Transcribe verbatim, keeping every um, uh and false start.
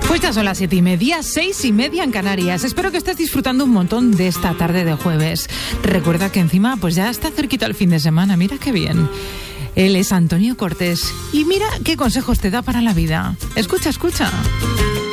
Pues ya son las siete y media, seis y media en Canarias. Espero que estés disfrutando un montón de esta tarde de jueves. Recuerda que encima pues ya está cerquita el fin de semana, mira qué bien. Él es Antonio Cortés y mira qué consejos te da para la vida. Escucha, escucha.